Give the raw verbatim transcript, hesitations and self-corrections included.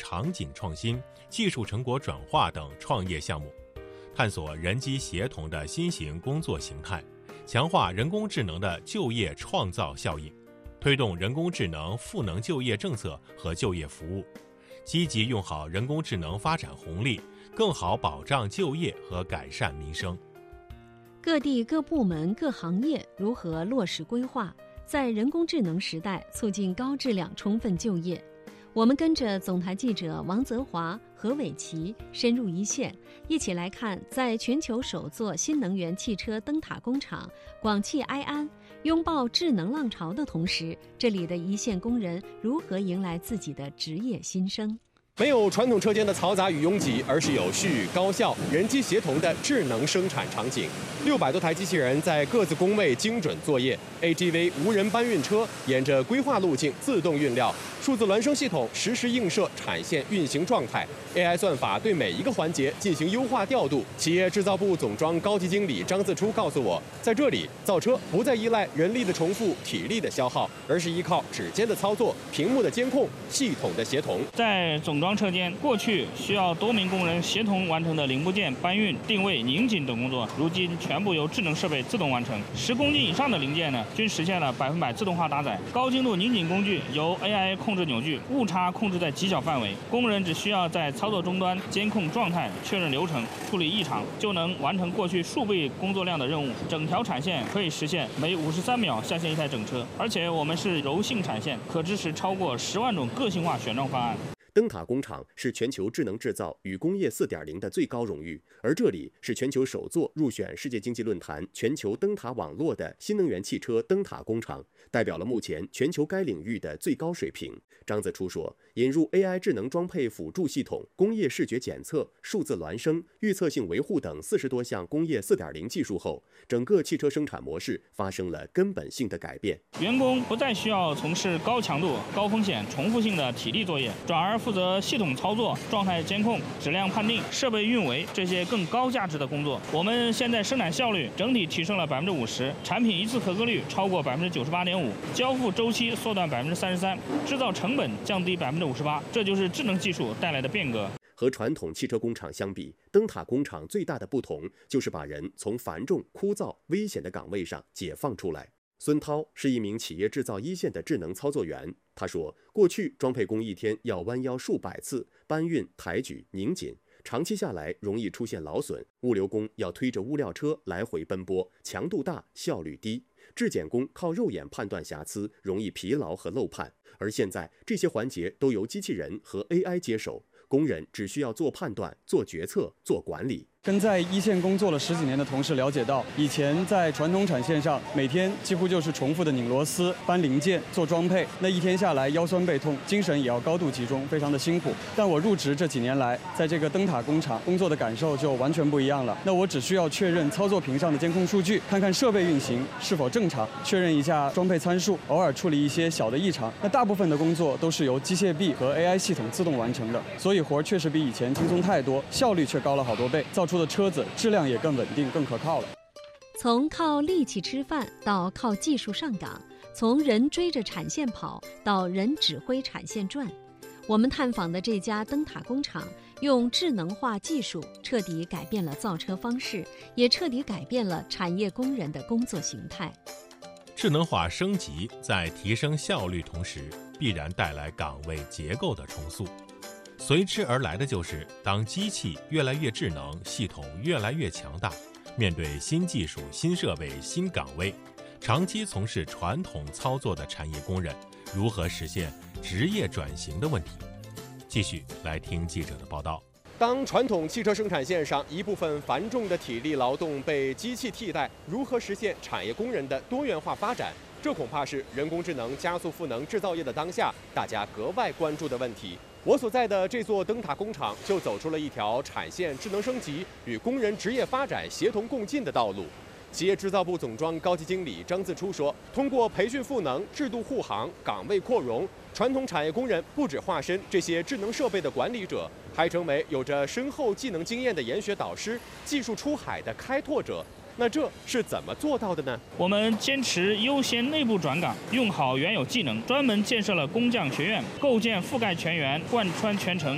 场景创新、技术成果转化等创业项目，探索人机协同的新型工作形态，强化人工智能的就业创造效应，推动人工智能赋能就业政策和就业服务，积极用好人工智能发展红利，更好保障就业和改善民生。 各地各部门各行业如何落实规划，在人工智能时代促进高质量充分就业？我们跟着总台记者王泽华、何伟奇深入一线，一起来看在全球首座新能源汽车灯塔工厂广汽埃安拥抱智能浪潮的同时，这里的一线工人如何迎来自己的职业新生。 没有传统车间的嘈杂与拥挤，而是有序、高效、人机协同的智能生产场景。六百多台机器人在各自工位精准作业 ，A G V 无人搬运车沿着规划路径自动运料，数字孪生系统实时映射产线运行状态 ，A I 算法对每一个环节进行优化调度。企业制造部总装高级经理张自初告诉我，在这里造车不再依赖人力的重复、体力的消耗，而是依靠指尖的操作、屏幕的监控、系统的协同。 在总装车间，过去需要多名工人协同完成的零部件搬运、定位、拧紧等工作，如今全部由智能设备自动完成。十公斤以上的零件呢，均实现了百分百自动化搭载。高精度拧紧工具由 A I 控制扭矩，误差控制在极小范围，工人只需要在操作终端监控状态、确认流程、处理异常，就能完成过去数倍工作量的任务。整条产线可以实现每五十三秒下线一台整车，而且我们是柔性产线，可支持超过十万种个性化选装方案。 灯塔工厂是全球智能制造与工业 四点零 的最高荣誉，而这里是全球首座入选世界经济论坛全球灯塔网络的新能源汽车灯塔工厂，代表了目前全球该领域的最高水平。张自初说，引入 A I 智能装配辅助系统、工业视觉检测、数字孪生、预测性维护等四十多项工业 四点零 技术后，整个汽车生产模式发生了根本性的改变。 员工不再需要从事高强度、高风险、重复性的体力作业，转而负责系统操作、状态监控、质量判定、设备运维这些更高价值的工作。我们现在生产效率整体提升了百分之五十，产品一次合格率超过百分之九十八点五，交付周期缩短百分之三十三，制造成本降低百分之五十八。这就是智能技术带来的变革。 和传统汽车工厂相比，灯塔工厂最大的不同就是把人从繁重、枯燥、危险的岗位上解放出来。孙涛是一名企业制造一线的智能操作员。他说，过去装配工一天要弯腰数百次，搬运、抬举、拧紧，长期下来容易出现劳损。物流工要推着物料车来回奔波，强度大，效率低。质检工靠肉眼判断瑕疵，容易疲劳和漏判。而现在这些环节都由机器人和 A I 接手，工人只需要做判断、做决策、做管理。 跟在一线工作了十几年的同事了解到，以前在传统产线上，每天几乎就是重复的拧螺丝、搬零件、做装配，那一天下来腰酸背痛，精神也要高度集中，非常的辛苦。但我入职这几年来，在这个灯塔工厂工作的感受就完全不一样了。那我只需要确认操作屏上的监控数据，看看设备运行是否正常，确认一下装配参数，偶尔处理一些小的异常。那大部分的工作都是由机械臂和 A I 系统自动完成的，所以活确实比以前轻松太多，效率却高了好多倍，造出的车子质量也更稳定、更可靠了。 从靠力气吃饭到靠技术上岗，从人追着产线跑到人指挥产线转，我们探访的这家灯塔工厂用智能化技术彻底改变了造车方式，也彻底改变了产业工人的工作形态。 智能化升级在提升效率同时，必然带来岗位结构的重塑。随之而来的就是，当机器越来越智能，系统越来越强大，面对新技术、新设备、新岗位，长期从事传统操作的产业工人如何实现职业转型的问题。继续来听记者的报道。 当传统汽车生产线上一部分繁重的体力劳动被机器替代，如何实现产业工人的多元化发展？这恐怕是人工智能加速赋能制造业的当下，大家格外关注的问题。我所在的这座灯塔工厂就走出了一条产线智能升级与工人职业发展协同共进的道路。企业制造部总装高级经理张自初说，通过培训赋能、制度护航、岗位扩容，传统产业工人不只化身这些智能设备的管理者，还成为有着深厚技能经验的研学导师、技术出海的开拓者。那这是怎么做到的呢？ 我们坚持优先内部转岗，用好原有技能，专门建设了工匠学院，构建覆盖全员、贯穿全程、